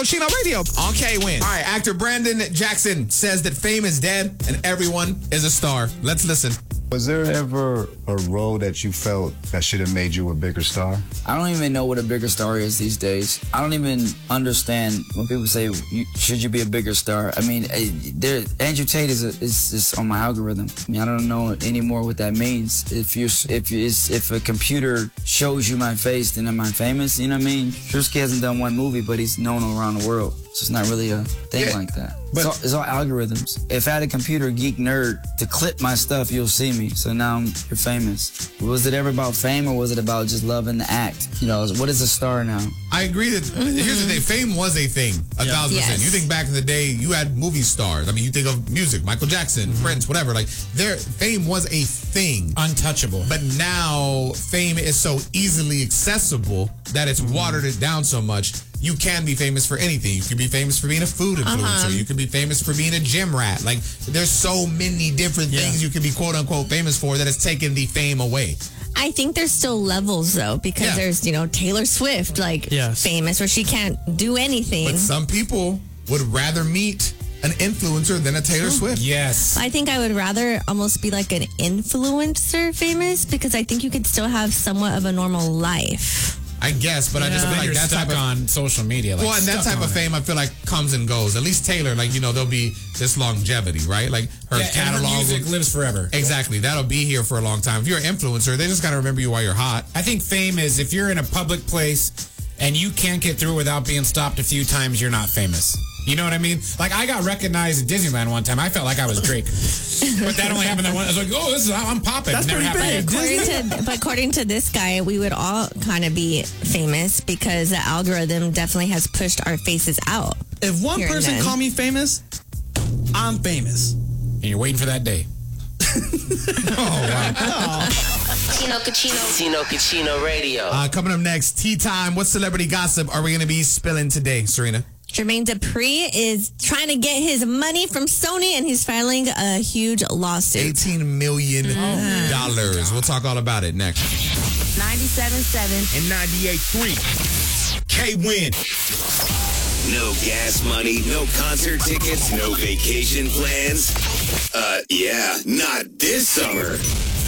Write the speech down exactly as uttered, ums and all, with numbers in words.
Chico Chino Radio on K-Win. All right, actor Brandon Jackson says that fame is dead and everyone is a star. Let's listen. Was there ever a role that you felt that should have made you a bigger star? I don't even know what a bigger star is these days. I don't even understand when people say, you, should you be a bigger star? I mean, there, Andrew Tate is, a, is is on my algorithm. I mean, I don't know anymore what that means. If you if you, if a computer shows you my face, then am I famous? You know what I mean? Drewski hasn't done one movie, but he's known around the world. So it's not really a thing yeah, like that. But it's all, it's all algorithms. If I had a computer geek nerd to clip my stuff, you'll see me. So now I'm, you're famous. Was it ever about fame or was it about just loving the act? You know, what is a star now? I agree that, mm-hmm. here's the thing, fame was a thing, a yeah. thousand percent. Yes. You think back in the day, you had movie stars. I mean, you think of music, Michael Jackson, mm-hmm. Prince, whatever. Like, their fame was a thing. Untouchable. But now, fame is so easily accessible that it's mm-hmm. watered it down so much. You can be famous for anything. You can be famous for being a food influencer. Uh-huh. You can be famous for being a gym rat. Like, there's so many different yeah. things you can be quote-unquote famous for that it's taken the fame away. I think there's still levels, though, because yeah. there's, you know, Taylor Swift, like, yes. famous, where she can't do anything. But some people would rather meet an influencer than a Taylor Swift. Yes. I think I would rather almost be like an influencer famous, because I think you could still have somewhat of a normal life. I guess, but yeah. I just feel like that type of on social media. Like well, and that type of fame, it. I feel like comes and goes. At least Taylor, like you know, there'll be this longevity, right? Like her yeah, catalog, and her music will, lives forever. Exactly, that'll be here for a long time. If you're an influencer, they just gotta remember you while you're hot. I think fame is if you're in a public place and you can't get through without being stopped a few times, you're not famous. You know what I mean? Like, I got recognized at Disneyland one time. I felt like I was Drake. But that only happened that one. I was like, oh, this is I'm popping. That's Never pretty happened big. According to, but according to this guy, we would all kind of be famous because the algorithm definitely has pushed our faces out. If one person call me famous, I'm famous. And you're waiting for that day. Oh, wow. Tino Cucino. Tino Cucino Radio. Uh, coming up next, tea time. What celebrity gossip are we going to be spilling today, Serena? Jermaine Dupri is trying to get his money from Sony, and he's filing a huge lawsuit. eighteen million dollars. Mm. We'll talk all about it next. ninety-seven point seven and ninety-eight point three. K-Win. No gas money, no concert tickets, no vacation plans. Uh, yeah, not this summer.